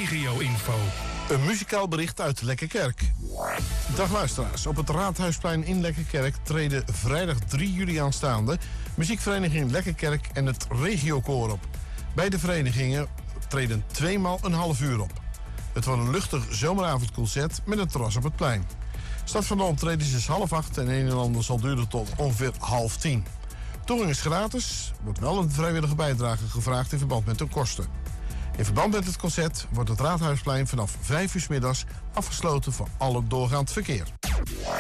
regio-info. Een muzikaal bericht uit Lekkerkerk. Dag luisteraars, op het Raadhuisplein in Lekkerkerk treden vrijdag 3 juli aanstaande muziekvereniging Lekkerkerk en het regiokoor op. Beide verenigingen treden 2 maal een half uur op. Het wordt een luchtig zomeravondconcert met een terras op het plein. Start van de optredens is 7:30 en een en ander zal duren tot ongeveer 9:30. Toegang is gratis, wordt wel een vrijwillige bijdrage gevraagd in verband met de kosten. In verband met het concert wordt het Raadhuisplein vanaf 5 uur 's middags afgesloten voor alle doorgaand verkeer.